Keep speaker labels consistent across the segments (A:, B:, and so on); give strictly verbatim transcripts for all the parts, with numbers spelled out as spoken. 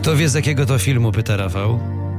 A: Kto wie z jakiego to filmu, pyta Rafał.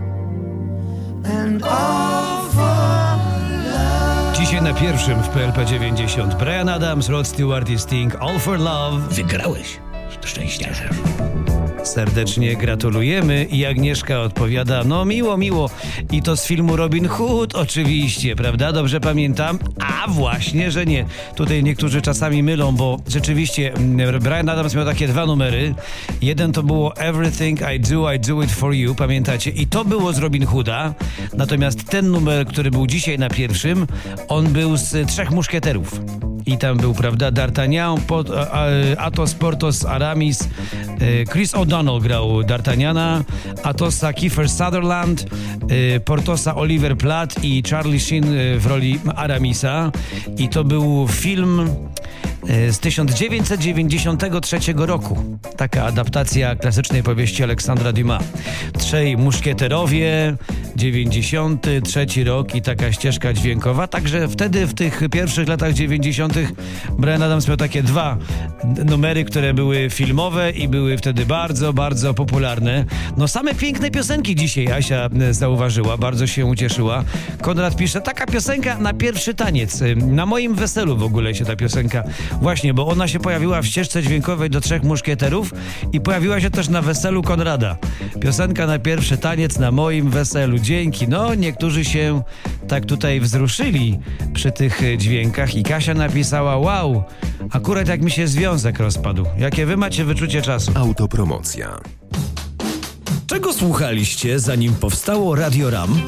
A: Dzisiaj na pierwszym w P L P dziewięćdziesiąt Bryan Adams, Rod Stewart i Sting, All for Love.
B: Wygrałeś, szczęściarze.
A: Serdecznie gratulujemy i Agnieszka odpowiada, no miło, miło. I to z filmu Robin Hood oczywiście, prawda? Dobrze pamiętam? A właśnie, że nie. Tutaj niektórzy czasami mylą, bo rzeczywiście Bryan Adams miał takie dwa numery. Jeden to było Everything I Do, I Do It For You, pamiętacie? I to było z Robin Hooda. Natomiast ten numer, który był dzisiaj na pierwszym, on był z Trzech Muszkieterów. I tam był, prawda, D'Artagnan, Athos, Porthos, Aramis, Chris O'Donnell grał D'Artagnana, Athosa Kiefer Sutherland, Porthosa Oliver Platt i Charlie Sheen w roli Aramisa. I to był film z tysiąc dziewięćset dziewięćdziesiątego trzeciego roku. Taka adaptacja klasycznej powieści Aleksandra Dumas. Trzej muszkieterowie, dziewięćdziesiąty trzeci rok i taka ścieżka dźwiękowa. Także wtedy w tych pierwszych latach dziewięćdziesiątych Bryan Adams miał takie dwa numery, które były filmowe i były wtedy bardzo, bardzo popularne. No same piękne piosenki dzisiaj Asia zauważyła, bardzo się ucieszyła. Konrad pisze, taka piosenka na pierwszy taniec. Na moim weselu w ogóle się ta piosenka właśnie, bo ona się pojawiła w ścieżce dźwiękowej do Trzech Muszkieterów i pojawiła się też na weselu Konrada. Piosenka na pierwszy taniec na moim weselu. Dzięki. No, niektórzy się tak tutaj wzruszyli przy tych dźwiękach i Kasia napisała, wow, akurat jak mi się związek rozpadł. Jakie wy macie wyczucie czasu?
C: Autopromocja.
B: Czego słuchaliście, zanim powstało Radio Ram?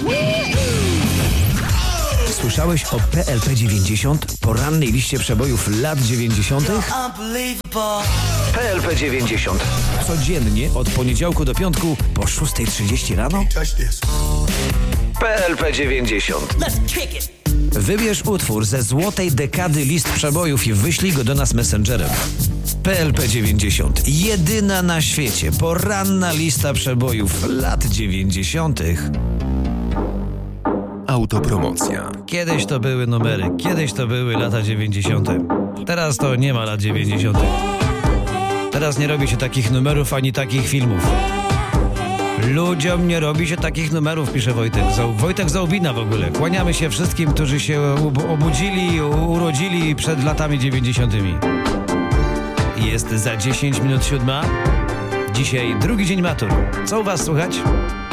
B: Słyszałeś o P L P dziewięćdziesiąt, porannej liście przebojów lat dziewięćdziesiątych? P L P dziewięćdziesiąt. Codziennie od poniedziałku do piątku po szósta trzydzieści rano? P L P dziewięćdziesiąt. Wybierz utwór ze złotej dekady list przebojów i wyślij go do nas messengerem. P L P dziewięćdziesiąt. Jedyna na świecie poranna lista przebojów lat dziewięćdziesiątych.
C: Autopromocja.
A: Kiedyś to były numery, kiedyś to były lata dziewięćdziesiąte. Teraz to nie ma lat dziewięćdziesiątych. Teraz nie robi się takich numerów ani takich filmów. Ludziom nie robi się takich numerów, pisze Wojtek. Wojtek Zaubina w ogóle. Kłaniamy się wszystkim, którzy się obudzili, urodzili przed latami dziewięćdziesiątymi. Jest za dziesięć minut siódma. Dzisiaj drugi dzień matur. Co u was słychać?